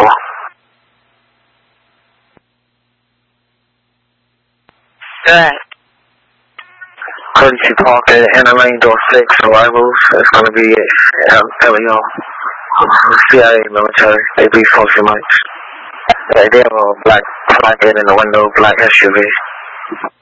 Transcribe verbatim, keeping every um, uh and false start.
four. Alright. Courtesy Park at Anna Lane, door six, arrivals. It's going to be at um, Elio. C I A military. They be social mics. They have a black flag in the window, black S U V.